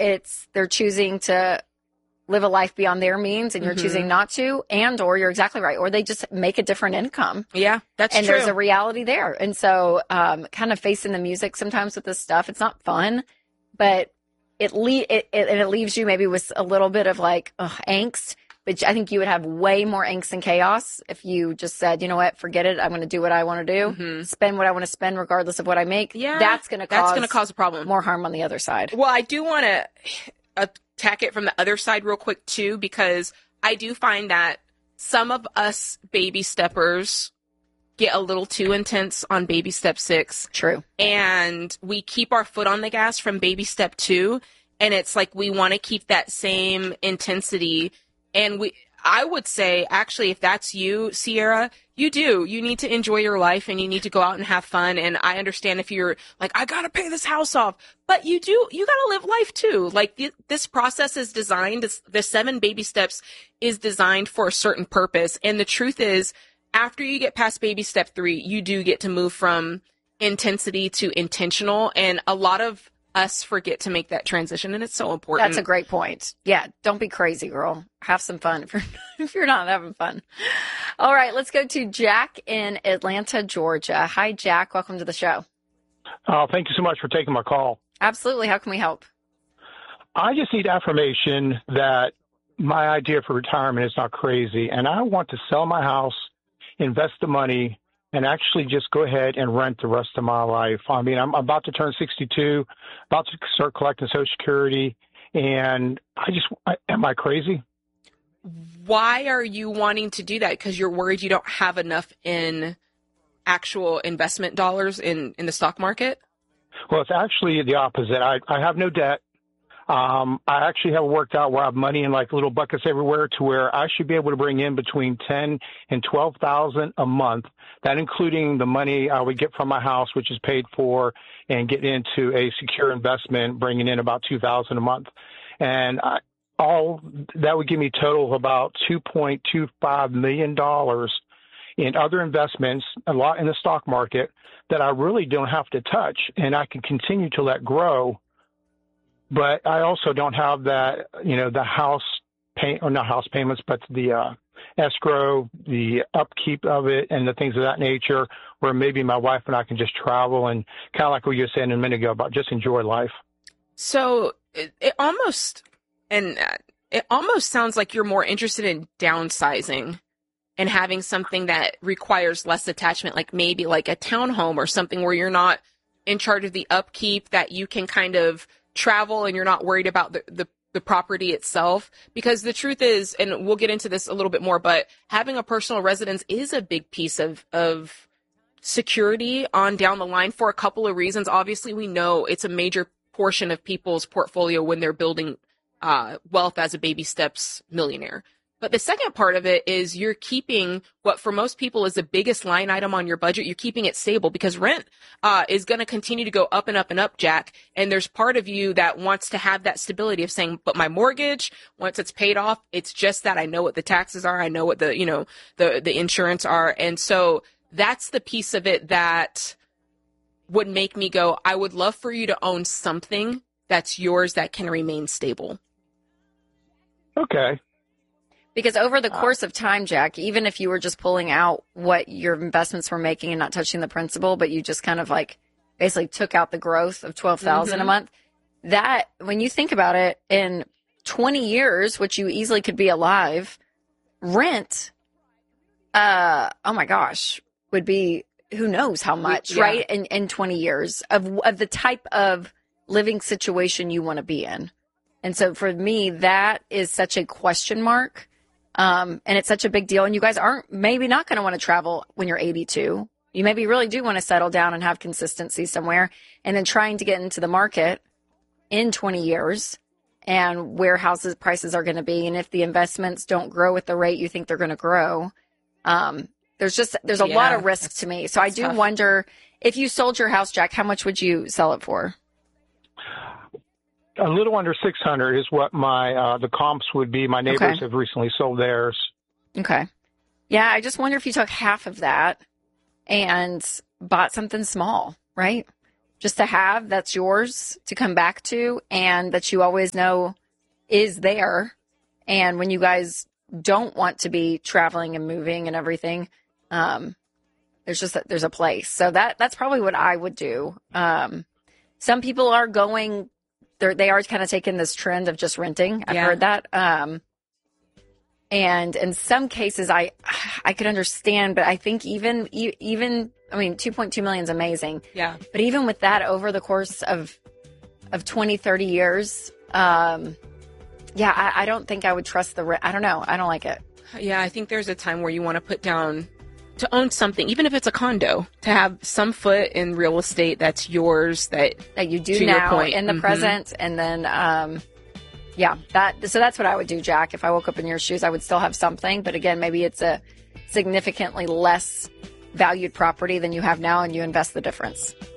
they're choosing to live a life beyond their means and you're choosing not to, or you're exactly right, or they just make a different income. Yeah, that's and true. There's a reality there. And so kind of facing the music sometimes with this stuff, it's not fun, but it leaves you maybe with a little bit of like angst. But I think you would have way more angst and chaos if you just said, you know what, forget it. I'm going to do what I want to do, spend what I want to spend regardless of what I make. Yeah, that's going to cause a problem. More harm on the other side. Well, I do want to attack it from the other side real quick too, because I do find that some of us baby steppers get a little too intense on baby step 6. True. And we keep our foot on the gas from baby step 2. And it's like we want to keep that same intensity. And I would say, actually, if that's you, Sierra, you need to enjoy your life and you need to go out and have fun. And I understand if you're like, I got to pay this house off, but you got to live life too. Like this process is designed, the 7 baby steps is designed for a certain purpose. And the truth is, after you get past baby step 3, you do get to move from intensity to intentional. And a lot of us forget to make that transition, and it's so important. That's a great point. Yeah, don't be crazy, girl. Have some fun if you're not having fun. All right, let's go to Jack in Atlanta, Georgia. Hi, Jack. Welcome to the show. Thank you so much for taking my call. Absolutely. How can we help? I just need affirmation that my idea for retirement is not crazy, and I want to sell my house, invest the money, and actually just go ahead and rent the rest of my life. I mean, I'm about to turn 62, about to start collecting Social Security, and am I crazy? Why are you wanting to do that? Because you're worried you don't have enough in actual investment dollars in the stock market? Well, it's actually the opposite. I have no debt. I actually have worked out where I have money in like little buckets everywhere to where I should be able to bring in between 10 and 12,000 a month. That including the money I would get from my house, which is paid for, and get into a secure investment, bringing in about 2,000 a month. And all that would give me a total of about $2.25 million in other investments, a lot in the stock market that I really don't have to touch, and I can continue to let grow. But I also don't have that, the house or not house payments, but the escrow, the upkeep of it, and the things of that nature, where maybe my wife and I can just travel and kind of like what you were saying a minute ago about just enjoy life. So it almost sounds like you're more interested in downsizing and having something that requires less attachment, like maybe like a townhome or something where you're not in charge of the upkeep, that you can kind of travel and you're not worried about the property itself. Because the truth is, and we'll get into this a little bit more, but having a personal residence is a big piece of security on down the line for a couple of reasons. Obviously, we know it's a major portion of people's portfolio when they're building wealth as a baby steps millionaire. But the second part of it is you're keeping what for most people is the biggest line item on your budget. You're keeping it stable because rent is going to continue to go up and up and up, Jack. And there's part of you that wants to have that stability of saying, but my mortgage, once it's paid off, it's just that I know what the taxes are. I know what the insurance are. And so that's the piece of it that would make me go, I would love for you to own something that's yours that can remain stable. Okay. Because over the course of time, Jack, even if you were just pulling out what your investments were making and not touching the principal, but you just kind of like basically took out the growth of 12,000 a month, that when you think about it, in 20 years, which you easily could be alive, rent, oh my gosh, would be who knows how much, right? In 20 years of the type of living situation you want to be in. And so for me, that is such a question mark. And it's such a big deal. And you guys aren't maybe not going to want to travel when you're 82. You maybe really do want to settle down and have consistency somewhere, and then trying to get into the market in 20 years and where houses prices are going to be. And if the investments don't grow at the rate you think they're going to grow, there's a lot of risk to me. So I do wonder, if you sold your house, Jack, how much would you sell it for? A little under 600 is what my the comps would be. My neighbors have recently sold theirs. Okay. Yeah, I just wonder if you took half of that and bought something small, right? just to have that's yours to come back to, and that you always know is there. And when you guys don't want to be traveling and moving and everything, there's a place. So that's probably what I would do. Some people are going, they are kind of taking this trend of just renting. I've heard that. And in some cases I could understand, but I think even, I mean, 2.2 million is amazing. Yeah. But even with that over the course of 20, 30 years, I don't think I would trust I don't know. I don't like it. Yeah. I think there's a time where you want to put down to own something, even if it's a condo, to have some foot in real estate that's yours, that you do now in the present. And then, so that's what I would do, Jack. If I woke up in your shoes, I would still have something, but again, maybe it's a significantly less valued property than you have now, and you invest the difference.